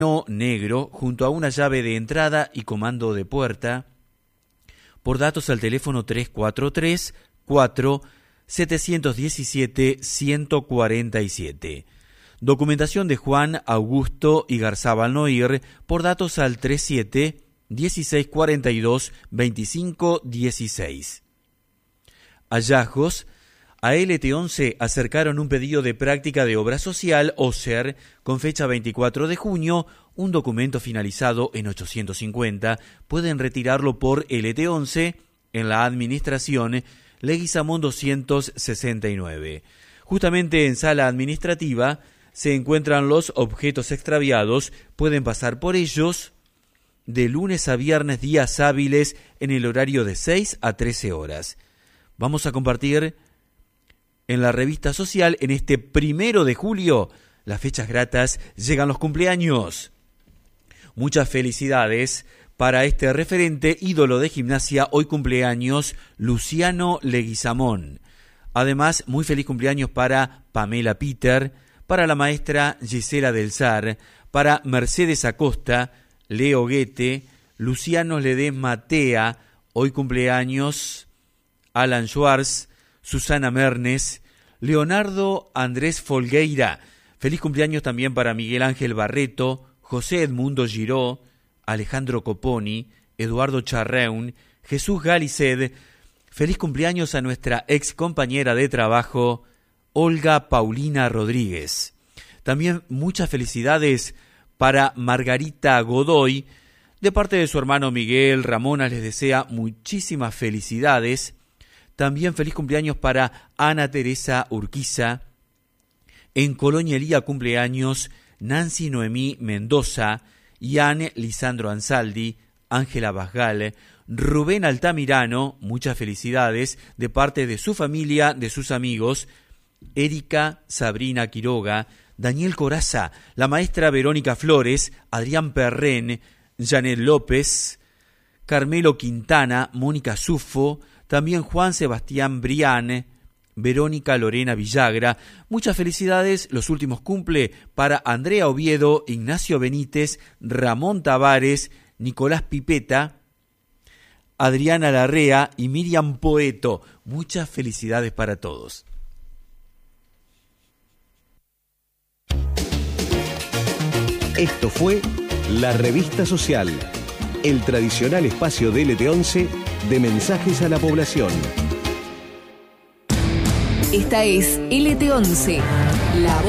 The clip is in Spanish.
negro junto a una llave de entrada y comando de puerta, por datos al teléfono 343-4-717-147. Documentación de Juan Augusto Igarzábal Noir, por datos al 37-1642-2516. Hallazgos. A LT11 acercaron un pedido de práctica de obra social, OSER, con fecha 24 de junio, un documento finalizado en 850. Pueden retirarlo por LT11 en la administración Leguizamón 269. Justamente en sala administrativa se encuentran los objetos extraviados. Pueden pasar por ellos de lunes a viernes, días hábiles, en el horario de 6 a 13 horas. Vamos a compartir en la revista social, en este 1 de julio, las fechas gratas, llegan los cumpleaños. Muchas felicidades para este referente ídolo de gimnasia, hoy cumpleaños, Luciano Leguizamón. Además, muy feliz cumpleaños para Pamela Peter, para la maestra Gisela del Sar, para Mercedes Acosta, Leo Guete, Luciano Ledesma Tea, hoy cumpleaños, Alan Schwartz, Susana Mernes, Leonardo Andrés Folgueira. Feliz cumpleaños también para Miguel Ángel Barreto, José Edmundo Giró, Alejandro Coponi, Eduardo Charreún, Jesús Galiced. Feliz cumpleaños a nuestra ex compañera de trabajo, Olga Paulina Rodríguez. También muchas felicidades para Margarita Godoy. De parte de su hermano Miguel, Ramona les desea muchísimas felicidades. También feliz cumpleaños para Ana Teresa Urquiza. En Colonia Elía cumpleaños Nancy Noemí Mendoza, Ian Lisandro Ansaldi, Ángela Basgal, Rubén Altamirano, muchas felicidades de parte de su familia, de sus amigos, Erika Sabrina Quiroga, Daniel Coraza, la maestra Verónica Flores, Adrián Perren, Janet López, Carmelo Quintana, Mónica Sufo, también Juan Sebastián Brián, Verónica Lorena Villagra. Muchas felicidades, los últimos cumple para Andrea Oviedo, Ignacio Benítez, Ramón Tavares, Nicolás Pipeta, Adriana Larrea y Miriam Poeto. Muchas felicidades para todos. Esto fue La Revista Social, el tradicional espacio de LT11 de mensajes a la población. Esta es LT11, la voz